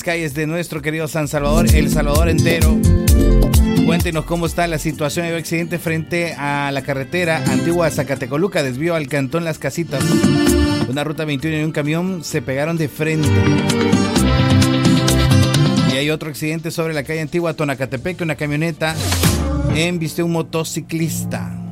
calles de nuestro querido San Salvador, El Salvador entero. Cuéntenos cómo está la situación. Hay un accidente frente a la carretera antigua de Zacatecoluca, desvío al cantón Las Casitas. Una ruta 21 y un camión se pegaron de frente. Y hay otro accidente sobre la calle antigua Tonacatepec, una camioneta embistió un motociclista.